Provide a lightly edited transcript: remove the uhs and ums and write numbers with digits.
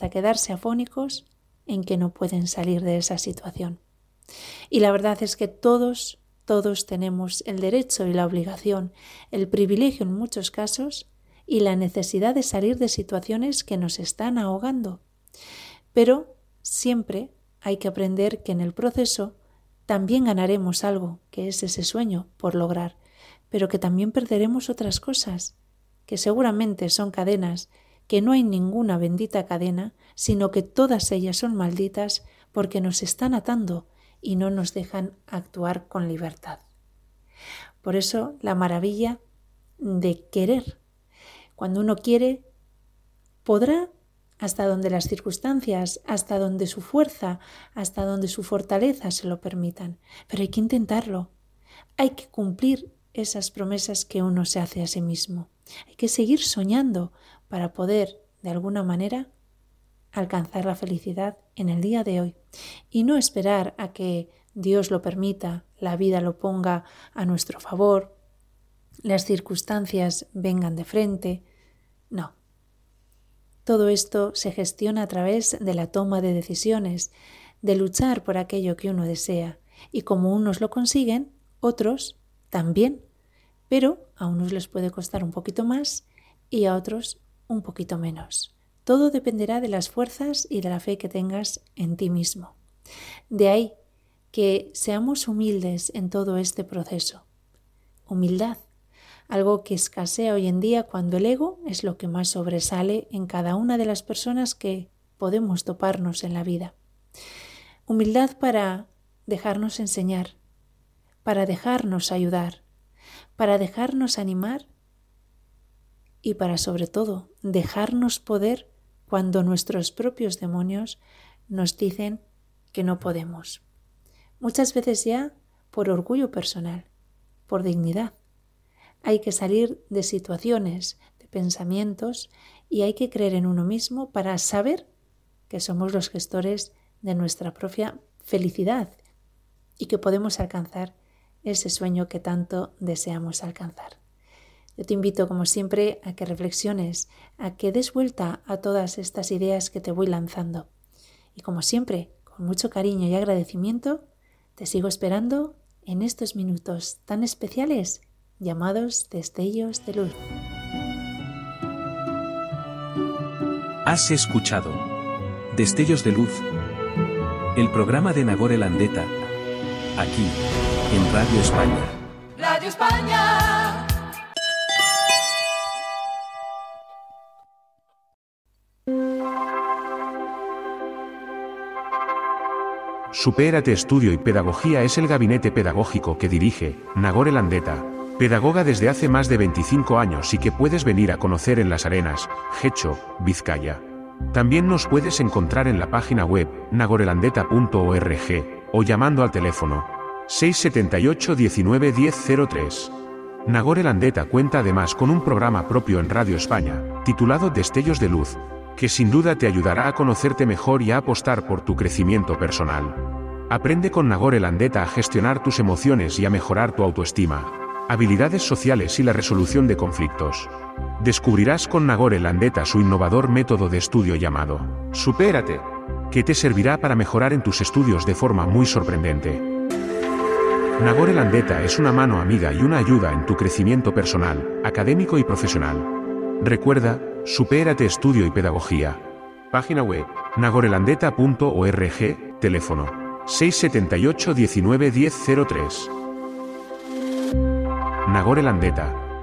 hasta quedarse afónicos en que no pueden salir de esa situación. Y la verdad es que todos tenemos el derecho y la obligación, el privilegio en muchos casos y la necesidad de salir de situaciones que nos están ahogando. Pero siempre hay que aprender que en el proceso también ganaremos algo, que es ese sueño por lograr, pero que también perderemos otras cosas, que seguramente son cadenas, que no hay ninguna bendita cadena, sino que todas ellas son malditas porque nos están atando y no nos dejan actuar con libertad. Por eso la maravilla de querer. Cuando uno quiere, podrá hasta donde las circunstancias, hasta donde su fuerza, hasta donde su fortaleza se lo permitan. Pero hay que intentarlo. Hay que cumplir esas promesas que uno se hace a sí mismo. Hay que seguir soñando para poder, de alguna manera, alcanzar la felicidad en el día de hoy y no esperar a que Dios lo permita, la vida lo ponga a nuestro favor, las circunstancias vengan de frente. No. Todo esto se gestiona a través de la toma de decisiones, de luchar por aquello que uno desea, y como unos lo consiguen, otros también, pero a unos les puede costar un poquito más y a otros un poquito menos. Todo dependerá de las fuerzas y de la fe que tengas en ti mismo. De ahí que seamos humildes en todo este proceso. Humildad, algo que escasea hoy en día cuando el ego es lo que más sobresale en cada una de las personas que podemos toparnos en la vida. Humildad para dejarnos enseñar, para dejarnos ayudar, para dejarnos animar y para, sobre todo, dejarnos poder cuando nuestros propios demonios nos dicen que no podemos. Muchas veces ya por orgullo personal, por dignidad. Hay que salir de situaciones, de pensamientos y hay que creer en uno mismo para saber que somos los gestores de nuestra propia felicidad y que podemos alcanzar ese sueño que tanto deseamos alcanzar. Yo te invito, como siempre, a que reflexiones, a que des vuelta a todas estas ideas que te voy lanzando. Y como siempre, con mucho cariño y agradecimiento, te sigo esperando en estos minutos tan especiales llamados destellos de luz. Has escuchado Destellos de Luz, el programa de Nagore Landeta, aquí, en Radio España. Radio España. Supérate Estudio y Pedagogía es el gabinete pedagógico que dirige Nagore Landeta, pedagoga desde hace más de 25 años y que puedes venir a conocer en Las Arenas, Getxo, Vizcaya. También nos puedes encontrar en la página web nagorelandeta.org o llamando al teléfono 678 19 1003. Nagore Landeta cuenta además con un programa propio en Radio España, titulado Destellos de Luz, que sin duda te ayudará a conocerte mejor y a apostar por tu crecimiento personal. Aprende con Nagore Landeta a gestionar tus emociones y a mejorar tu autoestima, habilidades sociales y la resolución de conflictos. Descubrirás con Nagore Landeta su innovador método de estudio llamado Supérate, que te servirá para mejorar en tus estudios de forma muy sorprendente. Nagore Landeta es una mano amiga y una ayuda en tu crecimiento personal, académico y profesional. Recuerda, Supérate Estudio y Pedagogía. Página web, nagorelandeta.org, teléfono 678 19 1003. Nagore Landeta.